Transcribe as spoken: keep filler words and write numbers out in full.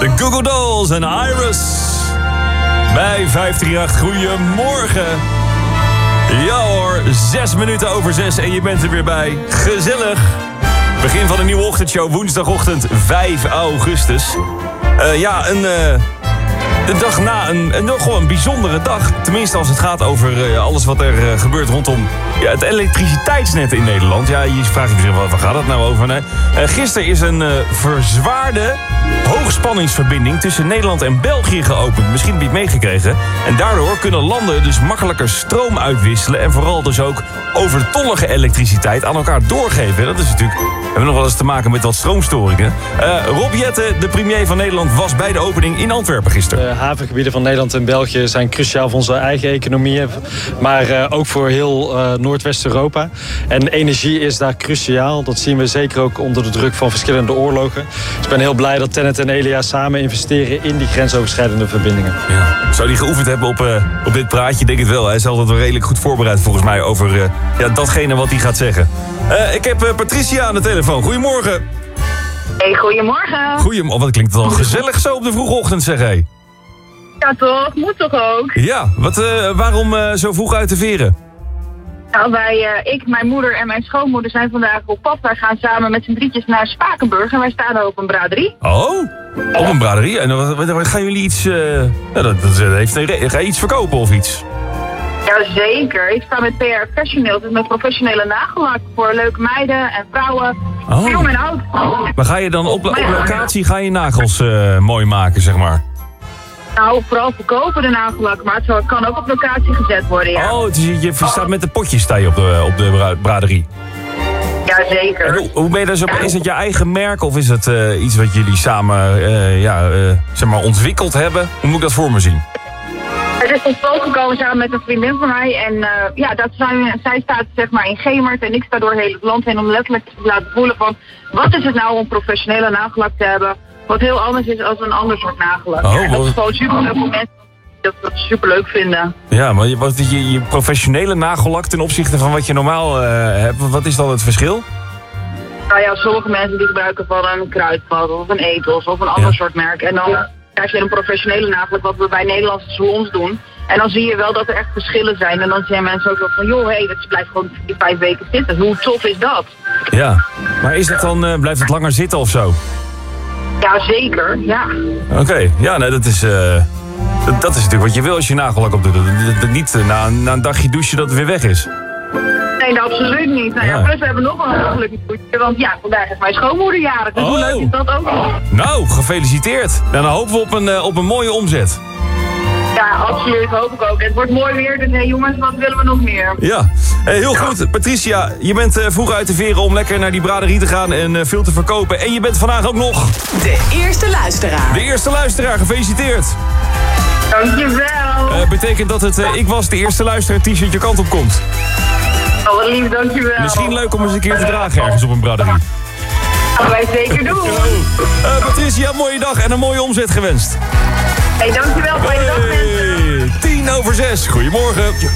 De Goo Goo Dolls en Iris. Bij vijf drie acht, goedemorgen. Ja hoor, zes minuten over zes en je bent er weer bij. Gezellig. Begin van een nieuwe ochtendshow, woensdagochtend vijf augustus. Uh, ja, een... Uh, De dag na een, een, gewoon een bijzondere dag. Tenminste als het gaat over uh, alles wat er uh, gebeurt rondom ja, het elektriciteitsnet in Nederland. Ja, je vraagt je zich, waar gaat het nou over? Nee. Uh, gisteren is een uh, verzwaarde hoogspanningsverbinding tussen Nederland en België geopend. Misschien heb je het meegekregen. En daardoor kunnen landen dus makkelijker stroom uitwisselen. En vooral dus ook overtollige elektriciteit aan elkaar doorgeven. Dat is natuurlijk... We hebben nog wel eens te maken met wat stroomstoringen. Uh, Rob Jetten, de premier van Nederland, was bij de opening in Antwerpen gisteren. De havengebieden van Nederland en België zijn cruciaal voor onze eigen economieën. Maar uh, ook voor heel uh, Noordwest-Europa. En energie is daar cruciaal. Dat zien we zeker ook onder de druk van verschillende oorlogen. Dus ik ben heel blij dat TenneT en Elia samen investeren in die grensoverschrijdende verbindingen. Ja. Zou die geoefend hebben op, uh, op dit praatje? Denk het wel. Hij is altijd wel redelijk goed voorbereid volgens mij over uh, ja, datgene wat hij gaat zeggen. Uh, ik heb uh, Patricia aan de telefoon. Goedemorgen. Hey, goedemorgen. Goedemorgen. Oh, wat klinkt het dan gezellig zo op de vroege ochtend, zeg hé. Ja toch, moet toch ook? Ja, wat, uh, waarom uh, zo vroeg uit de veren? Nou, wij, uh, ik, mijn moeder en mijn schoonmoeder zijn vandaag op pad. Wij gaan samen met z'n drietjes naar Spakenburg en wij staan er op een braderie. Oh, op een braderie? En wat, wat, wat gaan jullie iets... Uh, ja, dat, dat heeft een, ga je iets verkopen of iets? Jazeker, ik sta met P R Professioneel, dus met professionele nagellak voor leuke meiden en vrouwen, oh. jong en oud. Maar ga je dan op, op locatie ga je nagels uh, mooi maken, zeg maar? Nou, vooral verkopen de nagellak, maar het kan ook op locatie gezet worden, ja. Oh, dus je, je staat met de potjes sta je op de, op de braderie? Jazeker. En hoe, hoe ben je daar zo bij? Is het je eigen merk of is het uh, iets wat jullie samen uh, ja, uh, zeg maar ontwikkeld hebben? Hoe moet ik dat voor me zien? Het is tot stand gekomen samen met een vriendin van mij en uh, ja, dat zijn, zij staat zeg maar in Gemert en ik sta door heel het land heen om letterlijk te laten voelen van wat is het nou om professionele nagellak te hebben, wat heel anders is als een ander soort nagellak. Oh, ja, dat is gewoon super leuk voor mensen die dat super leuk vinden. Ja, maar wat is je, je professionele nagellak ten opzichte van wat je normaal uh, hebt, wat is dan het verschil? Nou ja, sommige mensen die gebruiken van een Kruidvat of een Ethos of een ander ja. soort merk en dan krijg je een professionele nagellak wat we bij Nederlandse salons doen. En dan zie je wel dat er echt verschillen zijn. En dan zijn mensen ook wel van, joh, hé, hey, dat blijft gewoon die vijf weken zitten. Hoe tof is dat? Ja, maar is het dan, uh, blijft het langer zitten of zo? Ja, zeker, ja. Oké, okay. ja, nee, dat is, uh, dat, dat is natuurlijk wat je wil als je nagellak op doet. Dat, dat, dat niet uh, na, na een dagje douchen dat het weer weg is. Nee, nou, absoluut niet. Nou ja, ja, plus we hebben nog wel een gelukkig toetje, want ja, vandaag is mijn schoonmoeder jarig. Dus oh. hoe leuk is dat ook nog? Nou, gefeliciteerd. Nou, dan hopen we op een, uh, op een mooie omzet. Ja, absoluut, hoop ik ook. Het wordt mooi weer, dus hey, jongens, wat willen we nog meer? Ja, hey, heel goed. Patricia, je bent uh, vroeg uit de veren om lekker naar die braderie te gaan en uh, veel te verkopen. En je bent vandaag ook nog... De eerste luisteraar. De eerste luisteraar, gefeliciteerd. Dankjewel. Uh, betekent dat het uh, Ik Was de Eerste Luisteraar t-shirt je kant op komt. Oh, wat lief, dankjewel. Misschien leuk om eens een keer te dragen ergens op een braderie. Dat gaan wij zeker doen. Uh, Patricia, mooie dag en een mooie omzet gewenst. Hey, dankjewel. Fijne dag, mensen. Tien over zes. Goedemorgen.